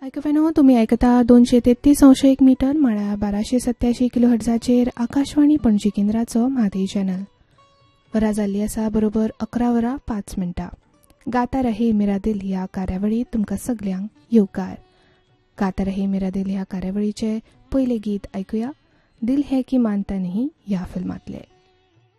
ऐकव्यानो, तुम्ही ऐकता 233 मीटर म्हळ्यार 1287 किलोहर्ट्झाचेर आकाशवाणी पणजी केंद्राचो म्हादई चॅनल. वरां जाल्ली आसा बरोबर 11:05. गाता रहे मेरा दिल ह्या कार्यावळीत तुमकां सगल्यांक येवकार. गाता रहे मेरा दिल ह्या कार्यावळीचे पयले गीत ऐकुया. दिल है की मानता नहीं ह्या फिल्मातले.